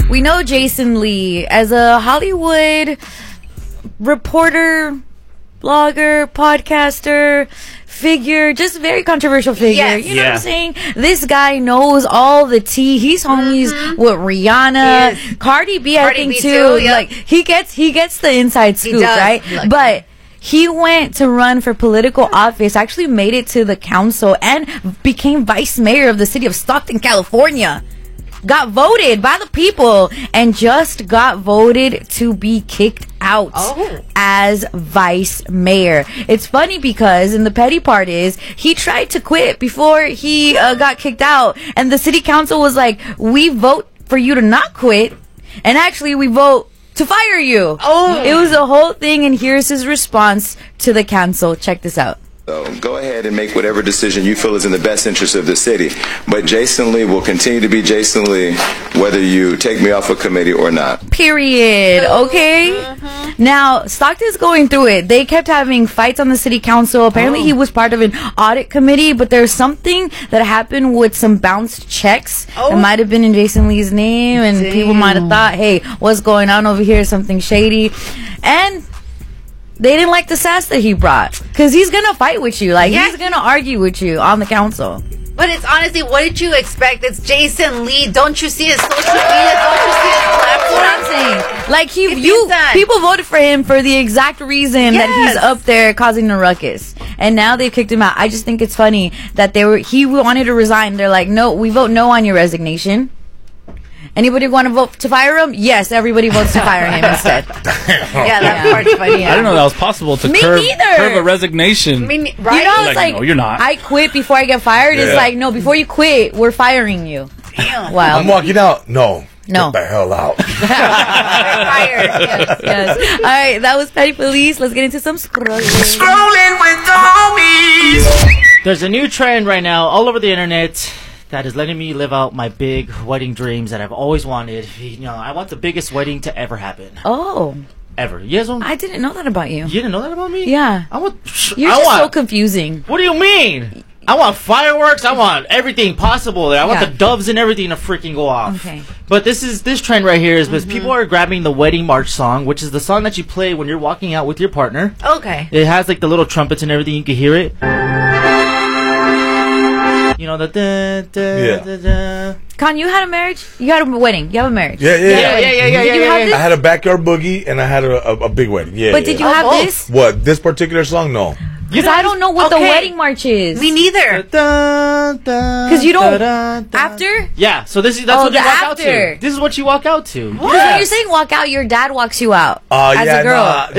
we know Jason Lee as a Hollywood reporter, blogger, podcaster, figure, just very controversial figure. Yes. You know what I'm saying? This guy knows all the tea. He's homies with Rihanna, Yes. Cardi B, Cardi I think B too. yep. Like he gets the inside scoop, does. right? Look. But he went to run for political office, actually made it to the council, and became vice mayor of the city of Stockton, California. Got voted by the people and just got voted to be kicked out as vice mayor. It's funny because, and the petty part is, he tried to quit before he got kicked out, and the city council was like, we vote for you to not quit, and actually we vote to fire you. It was a whole thing, and here's his response to the council. Check this out. So go ahead and make whatever decision you feel is in the best interest of the city. But Jason Lee will continue to be Jason Lee whether you take me off a committee or not. Period. Okay? Now, Stockton's going through it. They kept having fights on the city council. Apparently, he was part of an audit committee, but there's something that happened with some bounced checks. It might have been in Jason Lee's name, and people might have thought, hey, what's going on over here? Something shady. And they didn't like the sass that he brought, because he's going to fight with you. Like, he's going to argue with you on the council. But it's honestly, what did you expect? It's Jason Lee. Don't you see his social media? Don't you see his platform? What I'm saying, like done. people voted for him for the exact reason that he's up there causing the ruckus, and now they've kicked him out. I just think it's funny that he wanted to resign. They're like, no, we vote no on your resignation. Anybody want to vote to fire him? Yes, everybody votes to fire him instead. Yeah, that part's funny. I didn't know that was possible to Me curb neither. a resignation. Right? You know, it's Like, no, you're not. I quit before I get fired. It's like, no, before you quit, we're firing you. Damn. Wow. I'm walking out. No. No. Get the hell out. Fired. Yes. Yes. All right, that was Petty Police. Let's get into some scrolling. Scrolling with the homies. There's a new trend right now all over the internet that is letting me live out my big wedding dreams that I've always wanted. You know, I want the biggest wedding to ever happen. Oh, Ever. You guys don't? I didn't know that about you. You didn't know that about me? Yeah. I want. You're I just want, so confusing. What do you mean? I want fireworks. I want everything possible there. I want Yeah. the doves and everything to freaking go off. Okay. But this trend right here is because people are grabbing the wedding march song, which is the song that you play when you're walking out with your partner. Okay. It has like the little trumpets and everything. You can hear it. You know the Con, you had a marriage? You had a wedding. You have a marriage. Yeah. Did you have this? I had a backyard boogie and I had a big wedding. Yeah. But did you have this? What? This particular song? No. Because I don't know what the Okay. wedding march is. Me neither. Because you don't. After? Yeah, so that's Oh, what the you walk out after. to. This is what you walk out to. Because when you're saying walk out, your dad walks you out as yeah, a girl. nah.